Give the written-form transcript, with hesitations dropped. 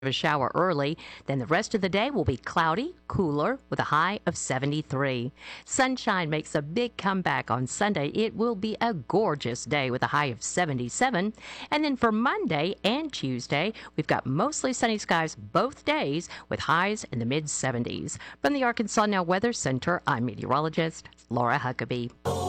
a shower early. Then the rest of the day will be cloudy, cooler, with a high of 73. Sunshine makes a big comeback on Sunday. It will be a gorgeous day with a high of 77. And then for Monday and Tuesday, we've got mostly sunny skies both days with highs in the mid 70s. From the Arkansas Now Weather Center, I'm meteorologist Laura Huckabee.